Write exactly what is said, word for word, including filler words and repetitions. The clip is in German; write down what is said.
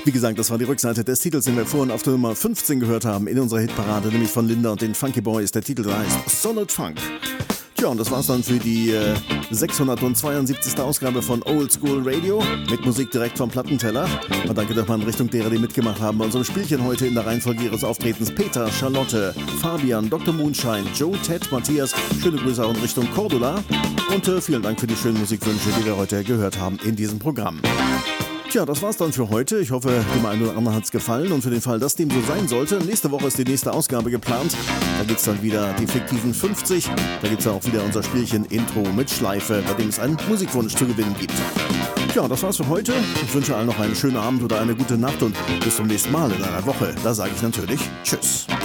Wie gesagt, das war die Rückseite des Titels, den wir vorhin auf der Nummer fünfzehn gehört haben in unserer Hitparade, nämlich von Linda und den Funky Boys. Der Titel heißt Solid Funk. Tja, und das war's dann für die äh, sechshundertzweiundsiebzigste Ausgabe von Old School Radio mit Musik direkt vom Plattenteller. Und danke doch mal in Richtung derer, die mitgemacht haben bei unserem Spielchen heute in der Reihenfolge ihres Auftretens. Peter, Charlotte, Fabian, Doktor Moonshine, Joe, Ted, Matthias. Schöne Grüße auch in Richtung Cordula. Und äh, vielen Dank für die schönen Musikwünsche, die wir heute gehört haben in diesem Programm. Tja, das war's dann für heute. Ich hoffe, dem einen oder anderen hat's gefallen. Und für den Fall, dass dem so sein sollte, nächste Woche ist die nächste Ausgabe geplant. Da gibt's dann wieder die fiktiven fünfzig. Da gibt's ja auch wieder unser Spielchen Intro mit Schleife, bei dem es einen Musikwunsch zu gewinnen gibt. Tja, das war's für heute. Ich wünsche allen noch einen schönen Abend oder eine gute Nacht und bis zum nächsten Mal in einer Woche. Da sage ich natürlich Tschüss.